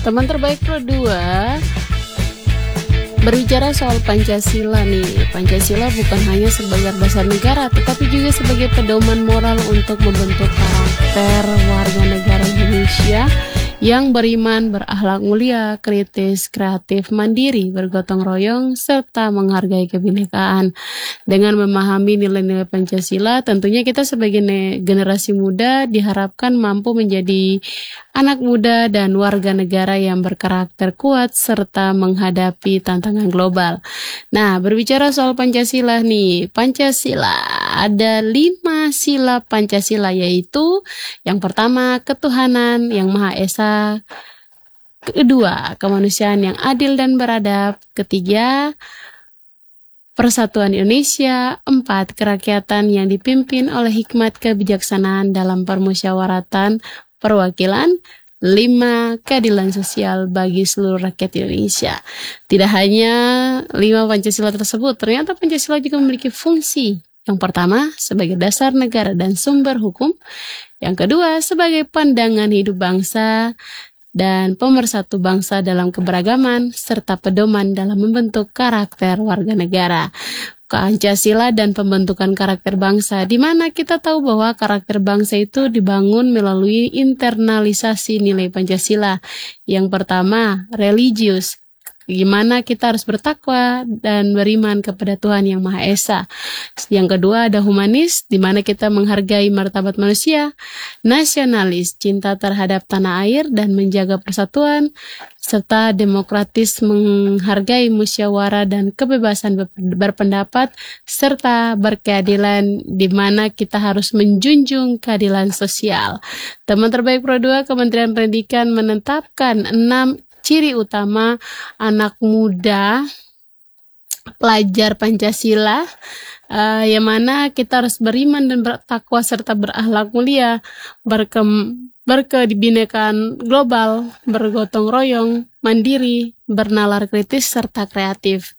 Teman terbaik Pro 2 berbicara soal Pancasila nih. Pancasila bukan hanya sebagai dasar negara, tetapi juga sebagai pedoman moral untuk membentuk karakter warga negara Indonesia yang beriman, berakhlak mulia, kritis, kreatif, mandiri, bergotong royong, serta menghargai kebinekaan. Dengan memahami nilai-nilai Pancasila, tentunya kita sebagai generasi muda diharapkan mampu menjadi anak muda dan warga negara yang berkarakter kuat serta menghadapi tantangan global. Nah, berbicara soal Pancasila nih, Pancasila ada 5 sila Pancasila, yaitu yang pertama ketuhanan yang Maha Esa, kedua kemanusiaan yang adil dan beradab, ketiga Persatuan Indonesia, 4 kerakyatan yang dipimpin oleh hikmat kebijaksanaan dalam permusyawaratan perwakilan, 5 keadilan sosial bagi seluruh rakyat Indonesia. Tidak hanya 5 Pancasila tersebut, ternyata Pancasila juga memiliki fungsi. Yang pertama, sebagai dasar negara dan sumber hukum. Yang kedua, sebagai pandangan hidup bangsa dan pemersatu bangsa dalam keberagaman, serta pedoman dalam membentuk karakter warga negara. Pancasila dan pembentukan karakter bangsa, di mana kita tahu bahwa karakter bangsa itu dibangun melalui internalisasi nilai Pancasila. Yang pertama, religius, gimana kita harus bertakwa dan beriman kepada Tuhan yang Maha Esa. Yang kedua ada humanis, di mana kita menghargai martabat manusia. Nasionalis, cinta terhadap tanah air dan menjaga persatuan. Serta demokratis, menghargai musyawarah dan kebebasan berpendapat. Serta berkeadilan, di mana kita harus menjunjung keadilan sosial. Teman terbaik Pro 2, Kementerian Pendidikan menetapkan 6 ciri utama anak muda pelajar Pancasila, yang mana kita harus beriman dan bertakwa serta berakhlak mulia, berkebinekaan global, bergotong royong, mandiri, bernalar kritis, serta kreatif.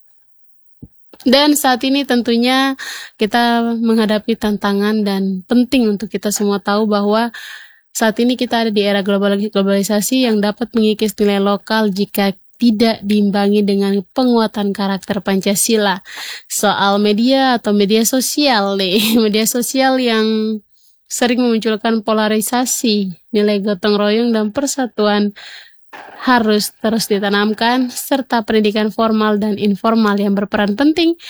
Dan saat ini tentunya kita menghadapi tantangan dan penting untuk kita semua tahu bahwa saat ini kita ada di era globalisasi yang dapat mengikis nilai lokal jika tidak diimbangi dengan penguatan karakter Pancasila. Soal media atau media sosial nih, media sosial yang sering memunculkan polarisasi, nilai gotong royong dan persatuan harus terus ditanamkan, serta pendidikan formal dan informal yang berperan penting